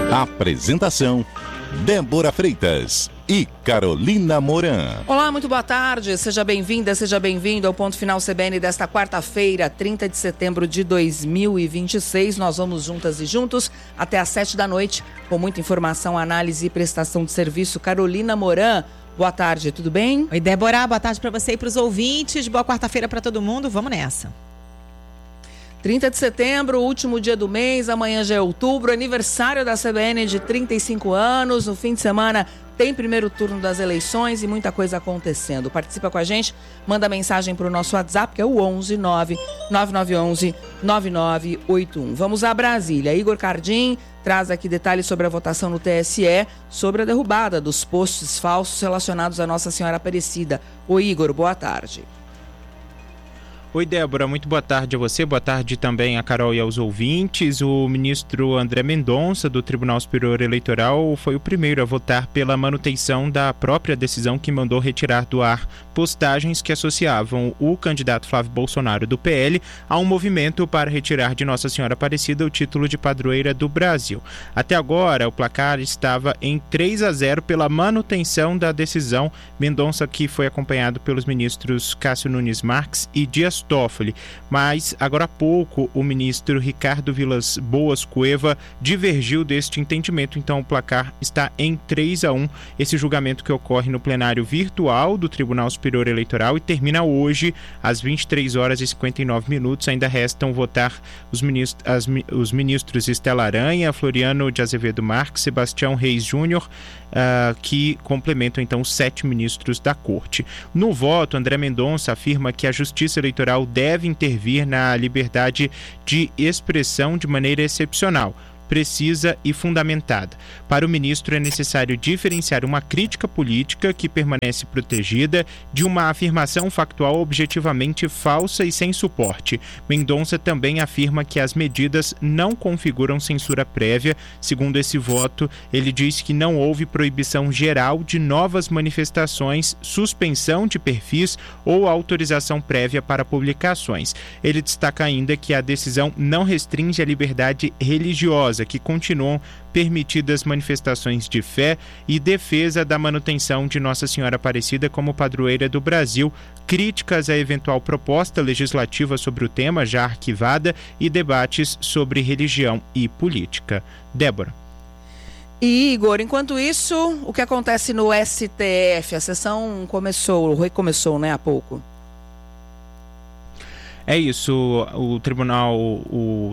Apresentação: Débora Freitas e Carolina Moran. Olá, muito boa tarde. Seja bem-vinda, seja bem-vindo ao Ponto Final CBN desta quarta-feira, 30 de setembro de 2026. Nós vamos juntas e juntos até às 7 da noite com muita informação, análise e prestação de serviço. Carolina Moran, boa tarde, tudo bem? Oi, Débora, boa tarde para você e para os ouvintes. Boa quarta-feira para todo mundo. Vamos nessa. 30 de setembro, último dia do mês, amanhã já é outubro, aniversário da CBN de 35 anos. No fim de semana tem primeiro turno das eleições e muita coisa acontecendo. Participa com a gente, manda mensagem para o nosso WhatsApp, que é o 11-9981. Vamos a Brasília. Igor Cardim traz aqui detalhes sobre a votação no TSE, sobre a derrubada dos posts falsos relacionados a Nossa Senhora Aparecida. Ô Igor, boa tarde. Oi, Débora, muito boa tarde a você, boa tarde também a Carol e aos ouvintes. O ministro André Mendonça, do Tribunal Superior Eleitoral, foi o primeiro a votar pela manutenção da própria decisão que mandou retirar do ar postagens que associavam o candidato Flávio Bolsonaro, do PL, a um movimento para retirar de Nossa Senhora Aparecida o título de padroeira do Brasil. Até agora, o placar estava em 3-0 pela manutenção da decisão. Mendonça, que foi acompanhado pelos ministros Cássio Nunes Marques e Dias Toffoli, mas agora há pouco o ministro Ricardo Vilas Boas Cueva divergiu deste entendimento, então o placar está em 3-1. Esse julgamento que ocorre no plenário virtual do Tribunal Superior Eleitoral e termina hoje às 23h59. Ainda restam votar os ministros Estela Aranha, Floriano de Azevedo Marques, Sebastião Reis Júnior, que complementam então os 7 ministros da Corte. No voto, André Mendonça afirma que a Justiça Eleitoral deve intervir na liberdade de expressão de maneira excepcional, precisa e fundamentada. Para o ministro é necessário diferenciar uma crítica política que permanece protegida de uma afirmação factual objetivamente falsa e sem suporte. Mendonça também afirma que as medidas não configuram censura prévia. Segundo esse voto, ele diz que não houve proibição geral de novas manifestações, suspensão de perfis ou autorização prévia para publicações. Ele destaca ainda que a decisão não restringe a liberdade religiosa, que continuam permitidas manifestações de fé e defesa da manutenção de Nossa Senhora Aparecida como padroeira do Brasil, críticas à eventual proposta legislativa sobre o tema já arquivada e debates sobre religião e política. Débora. E Igor, enquanto isso, o que acontece no STF? A sessão recomeçou, né, há pouco? É isso, o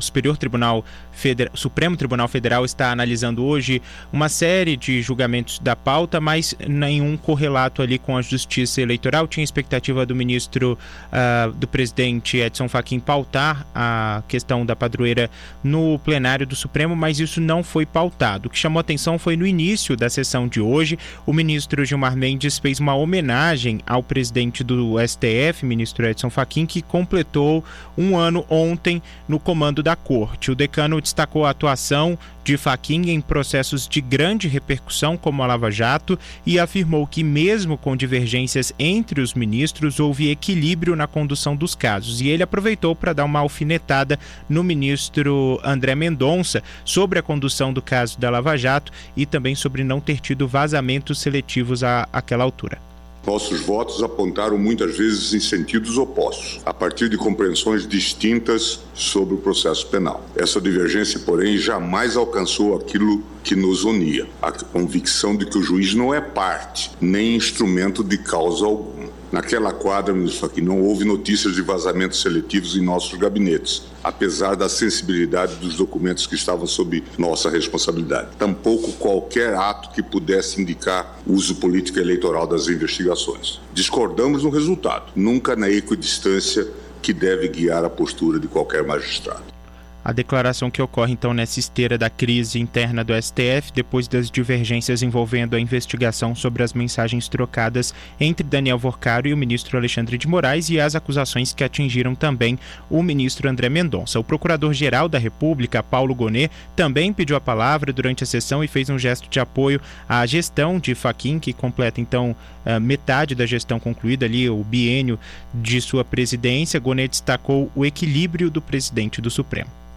Supremo Tribunal Federal está analisando hoje uma série de julgamentos da pauta, mas nenhum correlato ali com a Justiça Eleitoral. Tinha expectativa do ministro, do presidente Edson Fachin pautar a questão da padroeira no plenário do Supremo, mas isso não foi pautado. O que chamou atenção foi no início da sessão de hoje, o ministro Gilmar Mendes fez uma homenagem ao presidente do STF, ministro Edson Fachin, que completou um ano ontem no comando da corte. O decano destacou a atuação de Fachin em processos de grande repercussão como a Lava Jato e afirmou que mesmo com divergências entre os ministros houve equilíbrio na condução dos casos. E ele aproveitou para dar uma alfinetada no ministro André Mendonça sobre a condução do caso da Lava Jato e também sobre não ter tido vazamentos seletivos àquela altura. Nossos votos apontaram muitas vezes em sentidos opostos, a partir de compreensões distintas sobre o processo penal. Essa divergência, porém, jamais alcançou aquilo que nos unia, a convicção de que o juiz não é parte, nem instrumento de causa alguma. Naquela quadra, ministro Fachin, não houve notícias de vazamentos seletivos em nossos gabinetes, apesar da sensibilidade dos documentos que estavam sob nossa responsabilidade. Tampouco qualquer ato que pudesse indicar uso político eleitoral das investigações. Discordamos no resultado, nunca na equidistância que deve guiar a postura de qualquer magistrado. A declaração que ocorre então nessa esteira da crise interna do STF, depois das divergências envolvendo a investigação sobre as mensagens trocadas entre Daniel Worcaro e o ministro Alexandre de Moraes e as acusações que atingiram também o ministro André Mendonça. O procurador-geral da República, Paulo Gonet, também pediu a palavra durante a sessão e fez um gesto de apoio à gestão de Fachin, que completa então metade da gestão concluída ali, o biênio de sua presidência. Gonet destacou o equilíbrio do presidente do Supremo.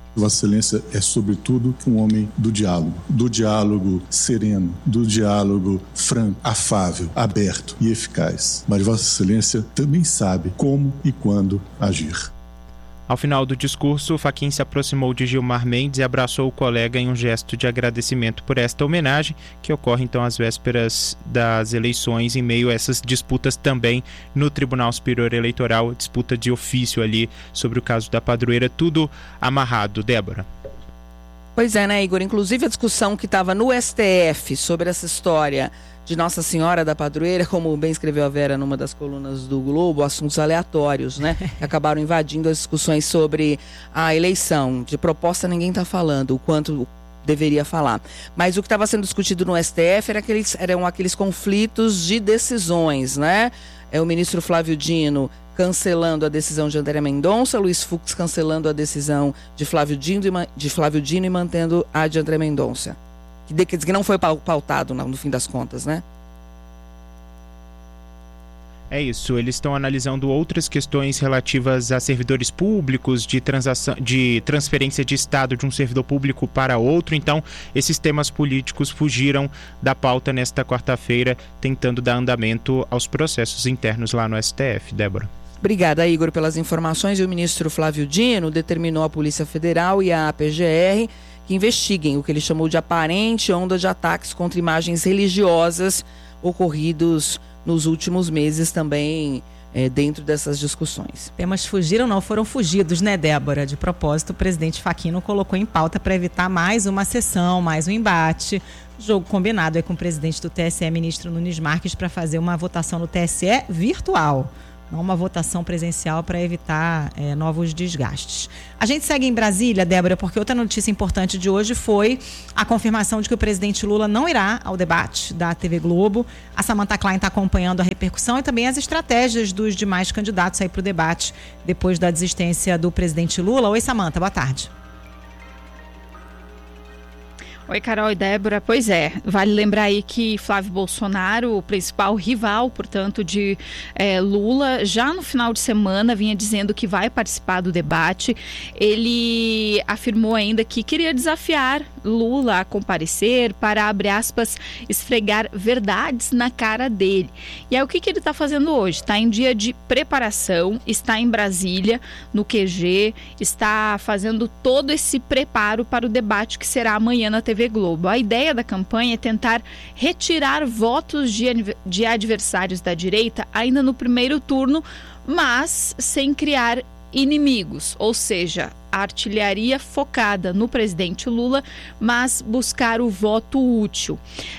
Vossa Excelência é, sobretudo, um homem do diálogo sereno, do diálogo franco, afável, aberto e eficaz. Mas Vossa Excelência também sabe como e quando agir. Ao final do discurso, Fachin se aproximou de Gilmar Mendes e abraçou o colega em um gesto de agradecimento por esta homenagem, que ocorre então às vésperas das eleições, em meio a essas disputas também no Tribunal Superior Eleitoral, disputa de ofício ali sobre o caso da padroeira, tudo amarrado. Débora. Pois é, né, Igor? Inclusive a discussão que estava no STF sobre essa história de Nossa Senhora da Padroeira, como bem escreveu a Vera numa das colunas do Globo, assuntos aleatórios, né? Que acabaram invadindo as discussões sobre a eleição. De proposta ninguém está falando o quanto deveria falar. Mas o que estava sendo discutido no STF eram aqueles conflitos de decisões, né? O ministro Flávio Dino cancelando a decisão de André Mendonça, Luiz Fux cancelando a decisão de Flávio Dino e mantendo a de André Mendonça. Que não foi pautado no fim das contas, né? É isso, eles estão analisando outras questões relativas a servidores públicos, de transferência de estado de um servidor público para outro. Então, esses temas políticos fugiram da pauta nesta quarta-feira, tentando dar andamento aos processos internos lá no STF. Débora. Obrigada, Igor, pelas informações. E o ministro Flávio Dino determinou à Polícia Federal e à PGR que investiguem o que ele chamou de aparente onda de ataques contra imagens religiosas ocorridos nos últimos meses também dentro dessas discussões. Temas fugiram, não foram fugidos, né, Débora? De propósito, o presidente Fachin colocou em pauta para evitar mais uma sessão, mais um embate. O jogo combinado é com o presidente do TSE, ministro Nunes Marques, para fazer uma votação no TSE virtual. Não uma votação presencial para evitar novos desgastes. A gente segue em Brasília, Débora, porque outra notícia importante de hoje foi a confirmação de que o presidente Lula não irá ao debate da TV Globo. A Samantha Klein está acompanhando a repercussão e também as estratégias dos demais candidatos aí para o debate depois da desistência do presidente Lula. Oi, Samantha, boa tarde. Oi, Carol e Débora. Pois é, vale lembrar aí que Flávio Bolsonaro, o principal rival, portanto, de Lula, já no final de semana vinha dizendo que vai participar do debate. Ele afirmou ainda que queria desafiar Lula a comparecer para, abre aspas, esfregar verdades na cara dele. E aí o que ele está fazendo hoje? Está em dia de preparação, está em Brasília, no QG, está fazendo todo esse preparo para o debate que será amanhã na TV Globo. A ideia da campanha é tentar retirar votos de adversários da direita ainda no primeiro turno, mas sem criar inimigos, ou seja, a artilharia focada no presidente Lula, mas buscar o voto útil.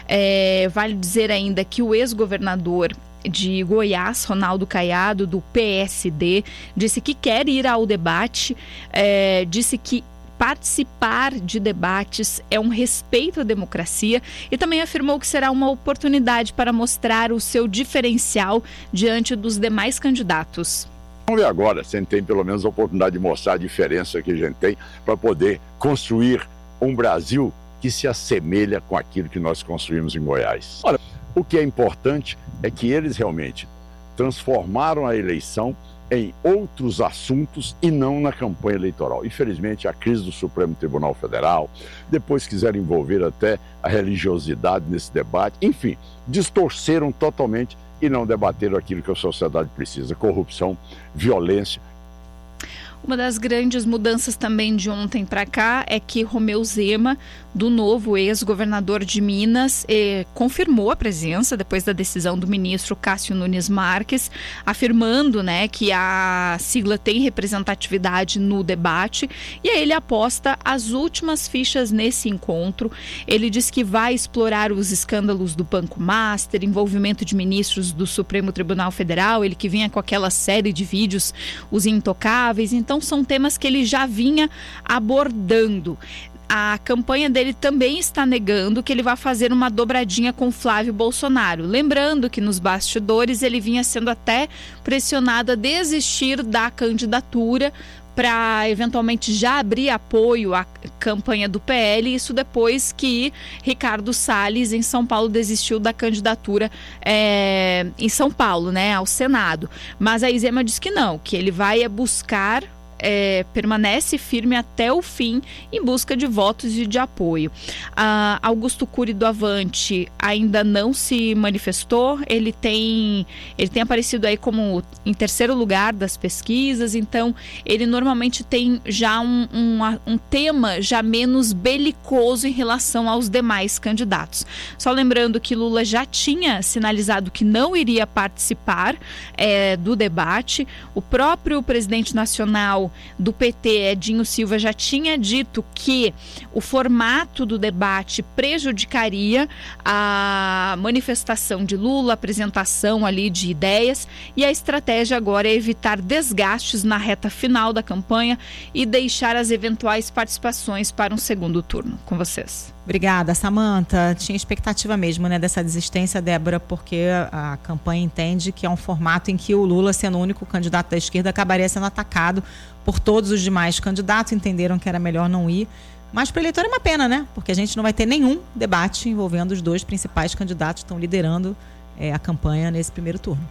Vale dizer ainda que o ex-governador de Goiás, Ronaldo Caiado, do PSD, disse que quer ir ao debate, disse que participar de debates é um respeito à democracia e também afirmou que será uma oportunidade para mostrar o seu diferencial diante dos demais candidatos. Vamos ver agora se a gente tem pelo menos a oportunidade de mostrar a diferença que a gente tem para poder construir um Brasil que se assemelha com aquilo que nós construímos em Goiás. Olha, o que é importante é que eles realmente transformaram a eleição em outros assuntos e não na campanha eleitoral. Infelizmente, a crise do Supremo Tribunal Federal, depois quiseram envolver até a religiosidade nesse debate, enfim, distorceram totalmente e não debateram aquilo que a sociedade precisa: corrupção, violência. Uma das grandes mudanças também de ontem para cá é que Romeu Zema, do Novo, ex-governador de Minas, confirmou a presença depois da decisão do ministro Cássio Nunes Marques, afirmando, né, que a sigla tem representatividade no debate, e aí ele aposta as últimas fichas nesse encontro. Ele diz que vai explorar os escândalos do Banco Master, envolvimento de ministros do Supremo Tribunal Federal, ele que vinha com aquela série de vídeos, os intocáveis. Então são temas que ele já vinha abordando. A campanha dele também está negando que ele vai fazer uma dobradinha com Flávio Bolsonaro. Lembrando que nos bastidores ele vinha sendo até pressionado a desistir da candidatura para eventualmente já abrir apoio à campanha do PL, isso depois que Ricardo Salles, em São Paulo, desistiu da candidatura em São Paulo, né, ao Senado. Mas a Zema diz que não, que ele vai buscar permanece firme até o fim em busca de votos e de apoio. Augusto Cury do Avante ainda não se manifestou, ele tem aparecido aí como em terceiro lugar das pesquisas, então ele normalmente tem já um tema já menos belicoso em relação aos demais candidatos. Só lembrando que Lula já tinha sinalizado que não iria participar do debate. O próprio presidente nacional do PT, Edinho Silva, já tinha dito que o formato do debate prejudicaria a manifestação de Lula, a apresentação ali de ideias, e a estratégia agora é evitar desgastes na reta final da campanha e deixar as eventuais participações para um segundo turno. Com vocês. Obrigada, Samantha. Tinha expectativa mesmo, né, dessa desistência, Débora, porque a campanha entende que é um formato em que o Lula, sendo o único candidato da esquerda, acabaria sendo atacado por todos os demais candidatos. Entenderam que era melhor não ir. Mas para o eleitor é uma pena, né? Porque a gente não vai ter nenhum debate envolvendo os dois principais candidatos que estão liderando a campanha nesse primeiro turno.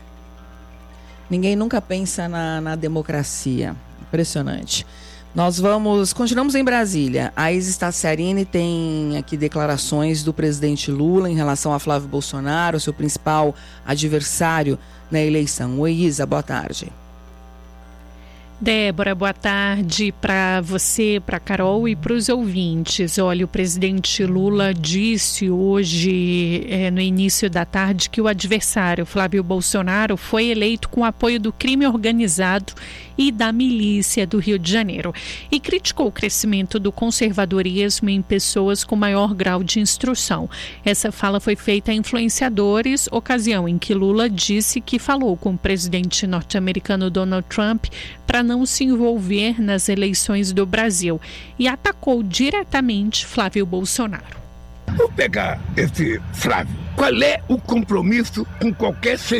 Ninguém nunca pensa na democracia. Impressionante. Continuamos em Brasília. A Isis Tassiarini tem aqui declarações do presidente Lula em relação a Flávio Bolsonaro, seu principal adversário na eleição. Oi, Isa, boa tarde. Débora, boa tarde para você, para Carol e para os ouvintes. Olha, o presidente Lula disse hoje, no início da tarde, que o adversário, Flávio Bolsonaro, foi eleito com apoio do crime organizado e da milícia do Rio de Janeiro. E criticou o crescimento do conservadorismo em pessoas com maior grau de instrução. Essa fala foi feita a influenciadores, ocasião em que Lula disse que falou com o presidente norte-americano Donald Trump para não se envolver nas eleições do Brasil e atacou diretamente Flávio Bolsonaro. Vou pegar esse Flávio. Qual é o compromisso com qualquer